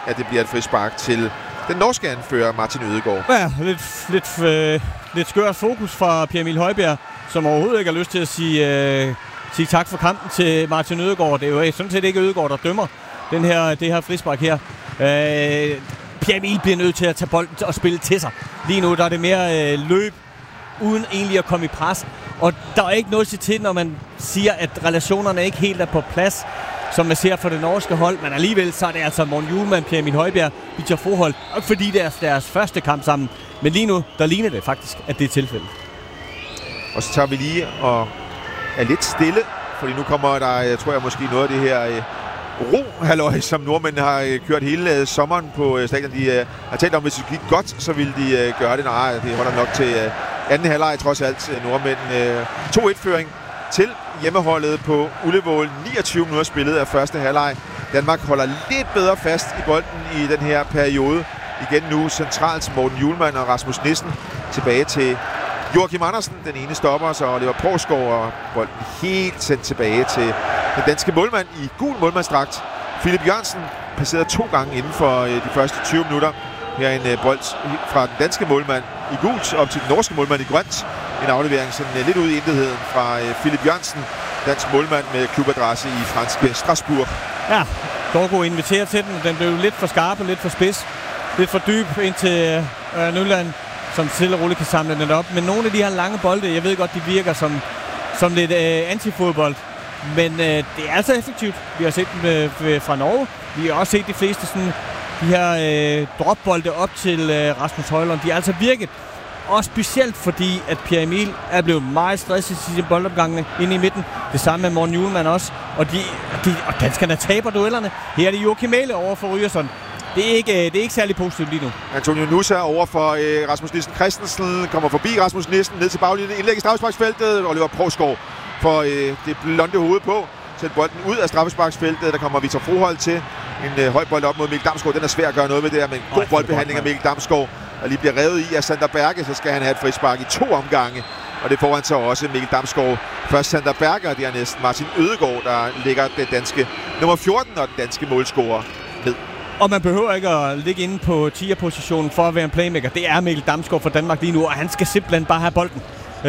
at det bliver et frispark til den norske anfører Martin Ødegaard. Ja, lidt skørt fokus fra Pierre Emil Højbjerg, som overhovedet ikke har lyst til at sige tak for kampen til Martin Ødegaard. Det er jo sådan set ikke Ødegaard, der dømmer det her frispark her. Pierre Emil bliver nødt til at tage bolden og spille til sig. Lige nu der er det mere løb, uden egentlig at komme i pres. Og der er ikke noget at sige til, når man siger, at relationerne ikke helt er på plads, som man ser for det norske hold. Men alligevel så er det altså Morten Hjulmand, Pierre Emil Højbjerg, vi tager forhold. Og fordi det er deres første kamp sammen. Men lige nu, der ligner det faktisk, at det er tilfældet. Og så tager vi lige og er lidt stille, fordi nu kommer der, jeg tror måske noget af det her ro-halløj, som nordmændene har kørt hele sommeren på stadion. De har talt om, hvis det gik godt, så ville de gøre det. Nej, det holder nok til anden halvleg trods alt. Nordmænd 2-1-føring til hjemmeholdet på Ullevål. 29 minutter spillet af første halvleg. Danmark holder lidt bedre fast i bolden i den her periode. Igen nu centralt Morten Hjulmand og Rasmus Nissen tilbage til Joachim Andersen, den ene stopper, så Oliver Poulsgaard, og bolden helt sendt tilbage til den danske målmand i gul målmandsdragt. Philip Jørgensen passerede 2 gange inden for de første 20 minutter. Her en bold fra den danske målmand i gult op til den norske målmand i grønt. En aflevering sådan lidt ud i intetheden fra Philip Jørgensen, dansk målmand med klubadresse i franske Strasbourg. Ja, Dorgo inviterer til den. Den blev lidt for skarp og lidt for spids. Lidt for dyb ind til Nyland, som stille og roligt kan samle den op. Men nogle af de her lange bolde, jeg ved godt, de virker som lidt antifodbold. Men det er altså effektivt. Vi har set dem fra Norge. Vi har også set de fleste sådan, de her dropbolde op til Rasmus Højlund. De har altså virket. Og specielt fordi, at Pierre Emil er blevet meget stresset i sine boldopgangene inde i midten. Det samme med Morten Hjulmand også. Og danskerne taber duellerne. Her er det Joachim Mæhle over for Ryerson. Det er ikke særlig positivt lige nu. Antonio Nusa over for Rasmus Nissen Christensen. Kommer forbi Rasmus Nissen ned til baglinjen. Indlæg i straffesparksfeltet. Oliver Poulsgaard får det blonde hoved på. Sætter bolden ud af straffesparksfeltet. Der kommer Victor Froholt til. En høj bold op mod Mikkel Damsgaard. Den er svær at gøre noget med det her, men god boldbehandling af Mikkel Damsgaard. Og lige bliver revet i af Sander Berge, så skal han have et frispark i 2 omgange. Og det får han så også Mikkel Damsgaard. Først Sander Berge, og det er næsten Martin Ødegaard, der ligger den danske nummer 14 og den danske målscorer ned. Og man behøver ikke at ligge inde på 10'er-positionen for at være en playmaker. Det er Mikkel Damsgaard for Danmark lige nu, og han skal simpelthen bare have bolden.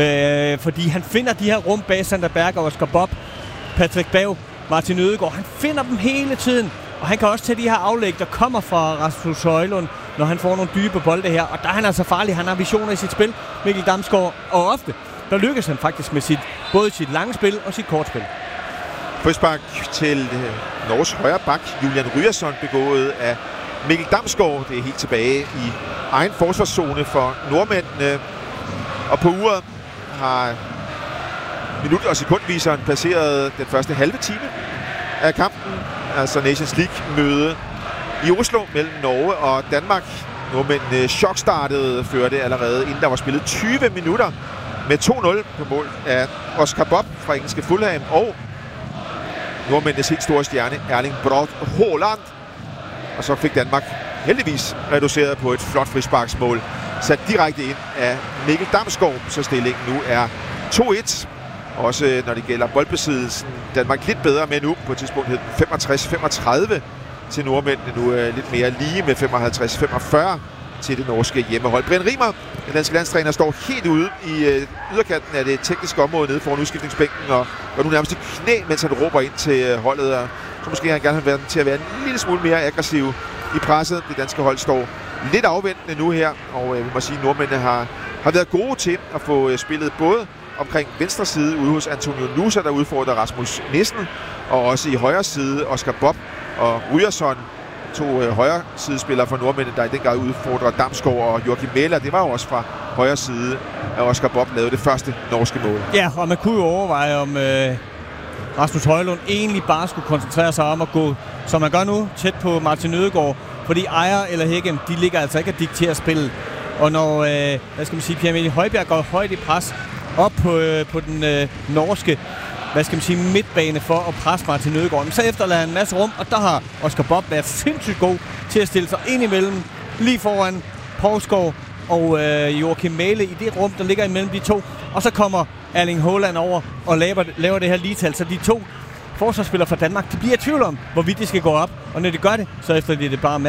Fordi han finder de her rum bag Sander Berge og Oscar Bob, Patrick Bav, Martin Ødegaard. Han finder dem hele tiden. Og han kan også tage de her aflæg, der kommer fra Rasmus Højlund, når han får nogle dybe bolde her. Og der er han altså farlig. Han har visioner i sit spil, Mikkel Damsgaard. Og ofte, der lykkes han faktisk med både sit lange spil og sit kortspil. Frispark til Norges højre bak, Julian Ryerson, begået af Mikkel Damsgaard. Det er helt tilbage i egen forsvarszone for nordmændene. Og på uret har minut- og sekundviseren passeret den første halve time af kampen. Altså Nations League-møde i Oslo mellem Norge og Danmark. Nordmændene chokstartede, førte allerede inden der var spillet 20 minutter med 2-0 på mål af Oscar Bob fra engelske Fulham og nordmændenes helt store stjerne Erling Braut Haaland. Og så fik Danmark heldigvis reduceret på et flot frisparksmål, sat direkte ind af Mikkel Damsgaard, så stillingen nu er 2-1. Også når det gælder boldbesiddelsen, Danmark lidt bedre med nu. På et tidspunkt hed den 65-35 til nordmændene. Nu lidt mere lige med 55-45 til det norske hjemmehold. Brian Riemer, den danske landstræner, står helt ude i yderkanten af det tekniske område nede foran udskiftningsbænken og går nu nærmest i knæ, mens han råber ind til holdet. Og så måske han gerne have været til at være en lille smule mere aggressiv i presset. Det danske hold står lidt afventende nu her, og vi må sige, at nordmændene har været gode til at få spillet både omkring venstre side ude hos Antonio Nusa, der udfordrer Rasmus Nissen, og også i højre side Oscar Bob og Ryerson, 2 højre sidespillere fra nordmændene, der i den grad udfordrer Damsgaard og Joachim Mæhle. Det var jo også fra højre side, at Oscar Bob lavede det første norske mål. Ja, og man kunne jo overveje, om Rasmus Højlund egentlig bare skulle koncentrere sig om at gå, som man gør nu, tæt på Martin Ødegaard, fordi Ejer eller Hækken, de ligger altså ikke at diktere spillet. Og når, Pierre Emil Højbjerg går højt i pres op på den norske, midtbane for at presse Martin Ødegaard, så efterlader han en masse rum, og der har Oscar Bob været sindssygt god til at stille sig ind imellem, lige foran Poulsgaard og Joachim Mæhle i det rum, der ligger imellem de to. Og så kommer Erling Haaland over og laver det her ligetal, så de to forsvarsspillere fra Danmark, de bliver i tvivl om, hvorvidt de skal gå op. Og når de gør det, så efterlader de det bare